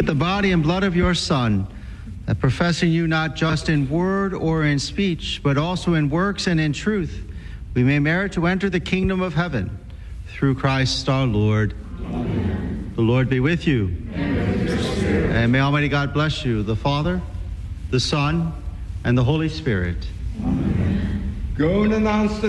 with the body and blood of your Son, that professing you not just in word or in speech, but also in works and in truth, we may merit to enter the kingdom of heaven. Through Christ our Lord. Amen. The Lord be with you. And with your spirit. And may Almighty God bless you, the Father, the Son, and the Holy Spirit. Amen. Go and announce the